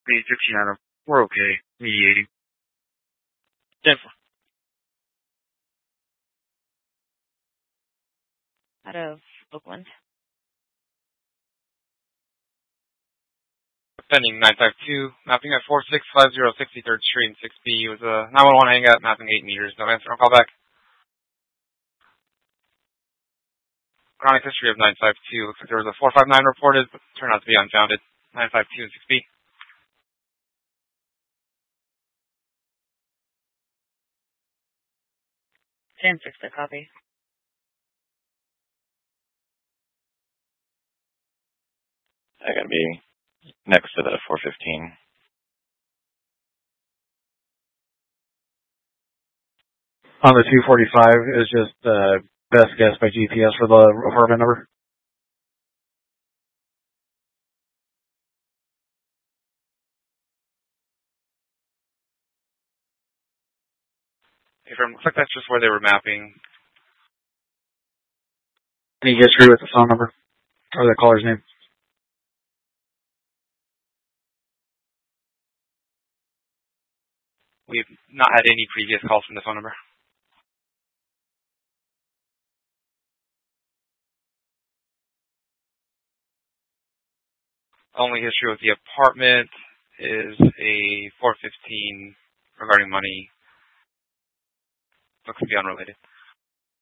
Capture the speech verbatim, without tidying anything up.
eight fifteen Adam. We're okay. Mediating. ten four. Out of Oakland. Pending nine five two, mapping at four six five zero sixty-third Street and six B was a nine one one hang out, mapping eight meters. No answer, I'll call back. Chronic history of nine five two. Looks like there was a four five nine reported, but turned out to be unfounded. nine five two and six B. ten six, the copy. I gotta be next to the four fifteen. On the two forty-five is just uh, best guess by G P S for the apartment number. Hey, from, looks like that's just where they were mapping. Any history with the phone number or the caller's name? We've not had any previous calls from the phone number. Only history with the apartment is a four fifteen regarding money. Looks to be unrelated.